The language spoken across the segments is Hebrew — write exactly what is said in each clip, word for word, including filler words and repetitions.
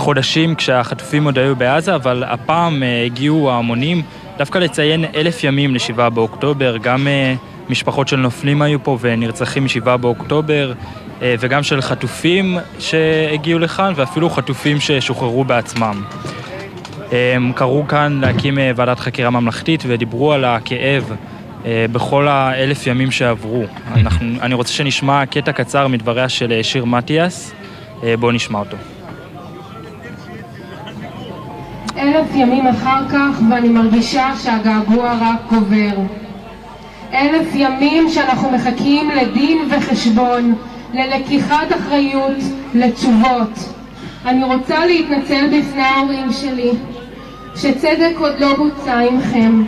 חודשים כשהחטופים עוד היו בעזה, אבל הפעם הגיעו ההמונים דווקא לציין אלף ימים לשבעה באוקטובר, גם משפחות של נופלים היו פה ונרצחים משבעה באוקטובר, וגם של חטופים שהגיעו לכאן, ואפילו חטופים ששוחררו בעצמם. הם קראו כאן להקים ועדת חקירה ממלכתית ודיברו על הכאב בכל האלף ימים שעברו. אנחנו, אני רוצה שנשמע קטע קצר מדבריה של שיר מתיאס, בואו נשמע אותו. אלף ימים אחר כך ואני מרגישה שהגעגוע רק גובר. אלף ימים שאנחנו מחכים לדין וחשבון, ללקיחת אחריות, לתשובות. אני רוצה להתנצל בפני ההורים שלי, שצדק עוד לא בוצע עמכם.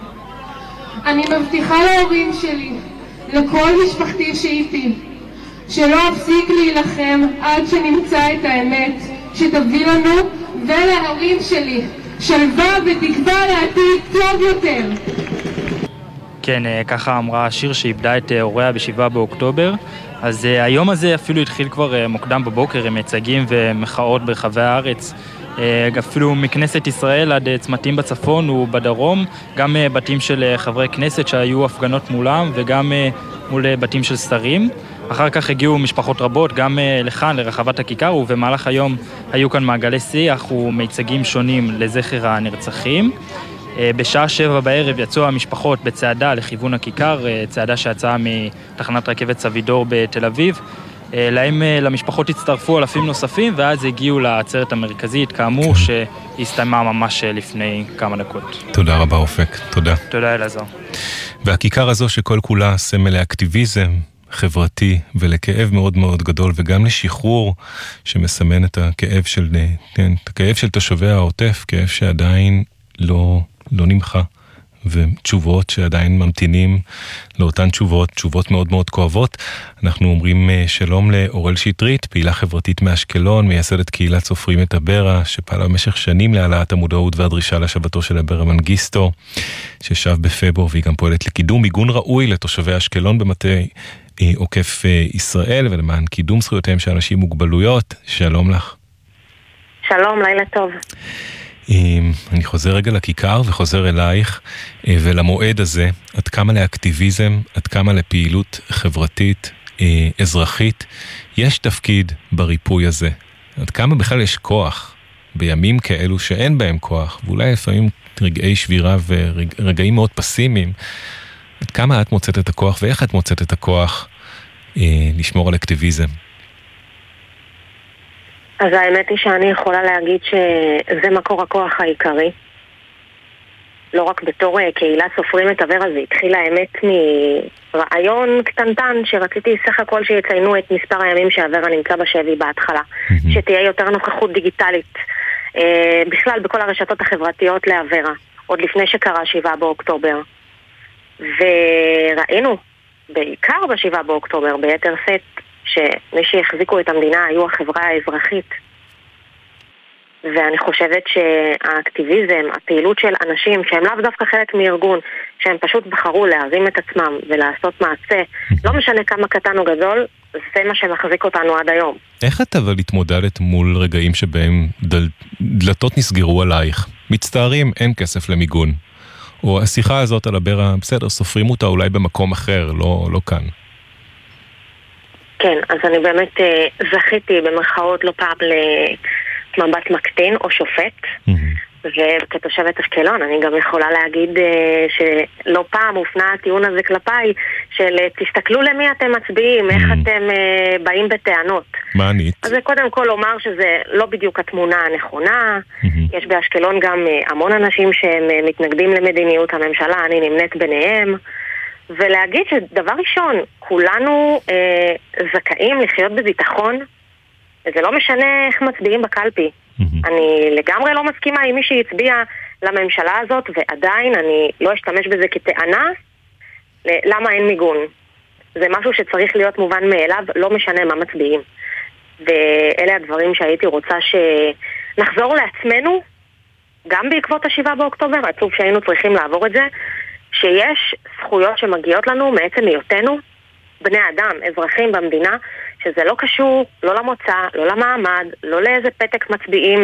אני מבטיחה להורים שלי, לכל משפחתי שאיתי, שלא אפסיק להילחם עד שנמצא את האמת, שתביא לנו ולהורים שלי שלווה ותקווה לעתיד טוב יותר. כן, ככה אמרה שיר שאיבדה את הוריה בשבעה באוקטובר. אז היום הזה אפילו התחיל כבר מוקדם בבוקר עם מצגים ומחאות ברחבי הארץ. אפילו מכנסת ישראל עד צמתים בצפון ובדרום, גם בתים של חברי כנסת שהיו הפגנות מולם וגם מול בתים של שרים. אחר כך הגיעו משפחות רבות גם לכאן, לרחבת הכיכר, ובמהלך היום היו כאן מעגלי שיח ומיצגים שונים לזכר הנרצחים. בשעה שבע בערב יצאו המשפחות בצעדה לכיוון הכיכר, צעדה שיצאה מתחנת רכבת סבידור בתל אביב. להם, למשפחות הצטרפו אלפים נוספים, ואז הגיעו לעצרת המרכזית, כאמור, שהסתיימה ממש לפני כמה דקות. תודה רבה אופק, תודה. תודה אלעזר. והכיכר הזו שכל כולה סמל לאקטיביזם חברתי ולכאב מאוד מאוד גדול, וגם לשחרור שמסמן את הכאב של, את הכאב של תושבי העוטף, כאב שעדיין לא, לא נמחה, ותשובות שעדיין ממתינים לאותן תשובות, תשובות מאוד מאוד כואבות. אנחנו אומרים שלום לאורל שטרית, פעילה חברתית מאשקלון, מייסדת קהילת סופרים את הברא, שפעלה במשך שנים להעלאת המודעות והדרישה לשבתו של הברא מנגיסטו, ששב בפברואר, והיא גם פועלת לקידום מיגון ראוי לתושבי אשקלון במטה עוקף ישראל, ולמען קידום זכויותיהם של אנשים עם מוגבלויות. שלום לך. שלום, לילה טוב. אני חוזר רגע לכיכר וחוזר אלייך ולמועד הזה, עד כמה לאקטיביזם, עד כמה לפעילות חברתית, אזרחית, יש תפקיד בריפוי הזה. עד כמה בכלל יש כוח בימים כאלו שאין בהם כוח, ואולי לפעמים רגעי שבירה ורגעים מאוד פסימיים. עד כמה את מוצאת את הכוח ואיך את מוצאת את הכוח לשמור על אקטיביזם? אז האמת היא שאני יכולה להגיד שזה מקור הכוח העיקרי. לא רק בתור קהילת סופרים את הברא, זה התחיל האמת מרעיון קטנטן שרציתי סך הכל שיציינו את מספר הימים שהברא נמצא בשבי בהתחלה. Mm-hmm. שתהיה יותר נוכחות דיגיטלית אה, בכלל בכל הרשתות החברתיות להברא, עוד לפני שקרה שבעה באוקטובר. וראינו, בעיקר בשבעה באוקטובר, ביתר סט, שמי שהחזיקו את המדינה היו החברה האזרחית. ואני חושבת שהאקטיביזם, הפעילות של אנשים שהם לאו דווקא חלק מארגון, שהם פשוט בחרו להרים את עצמם ולעשות מעשה, לא משנה כמה קטן או גדול, זה מה שמחזיק אותנו עד היום. איך את אבל התמודדת מול רגעים שבהם דל... דלתות נסגרו עלייך? מצטערים, אין כסף למיגון. או השיחה הזאת על הברא, בסדר, סופרים אותה אולי במקום אחר, לא, לא כאן. כן, אז אני באמת אה, זכיתי במרכאות לא פעם למבט מקטין או שופט, mm-hmm. וכתושבת אשקלון אני גם יכולה להגיד אה, שלא פעם הופנה הטיעון הזה כלפיי, של תסתכלו למי אתם מצביעים, mm-hmm. איך אתם אה, באים בטענות. מה ענית? אז קודם כל לומר שזה לא בדיוק התמונה הנכונה, mm-hmm. יש באשקלון גם אה, המון אנשים שהם אה, מתנגדים למדיניות הממשלה, אני נמנית ביניהם, ולהגיד שדבר ראשון, כולנו אה, זכאים לחיות בביטחון, וזה לא משנה איך מצביעים בקלפי. Mm-hmm. אני לגמרי לא מסכימה עם מי שהצביע לממשלה הזאת, ועדיין אני לא אשתמש בזה כטענה למה אין מיגון. זה משהו שצריך להיות מובן מאליו, לא משנה מה מצביעים. ואלה הדברים שהייתי רוצה שנחזור לעצמנו, גם בעקבות השבעה באוקטובר, עצוב שהיינו צריכים לעבור את זה, שיש זכויות שמגיעות לנו מעצם היותנו בני אדם, אזרחים במדינה, שזה לא קשור, לא למוצא, לא למעמד, לא לאיזה פתק מצביעים